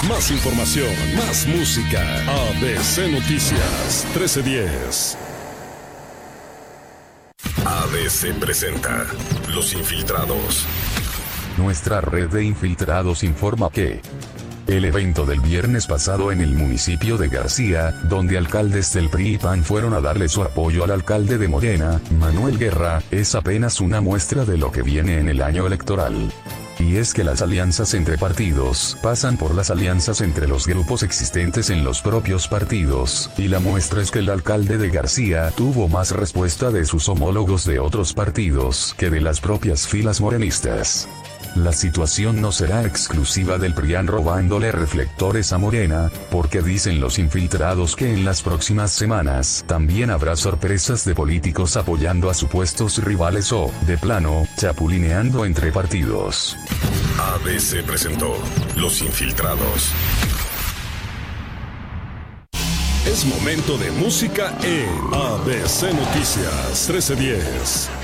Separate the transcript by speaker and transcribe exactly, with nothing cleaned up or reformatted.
Speaker 1: Más información, más música. A B C Noticias trece diez. A B C presenta Los Infiltrados.
Speaker 2: Nuestra red de infiltrados informa que el evento del viernes pasado en el municipio de García, donde alcaldes del P R I y P A N fueron a darle su apoyo al alcalde de Morena, Manuel Guerra, es apenas una muestra de lo que viene en el año electoral. Y es que las alianzas entre partidos pasan por las alianzas entre los grupos existentes en los propios partidos, y la muestra es que el alcalde de García tuvo más respuesta de sus homólogos de otros partidos que de las propias filas morenistas. La situación no será exclusiva del PRIAN robándole reflectores a Morena, porque dicen los infiltrados que en las próximas semanas también habrá sorpresas de políticos apoyando a supuestos rivales o, de plano, chapulineando entre partidos.
Speaker 1: A B C presentó Los Infiltrados. Es momento de música en A B C Noticias trece diez.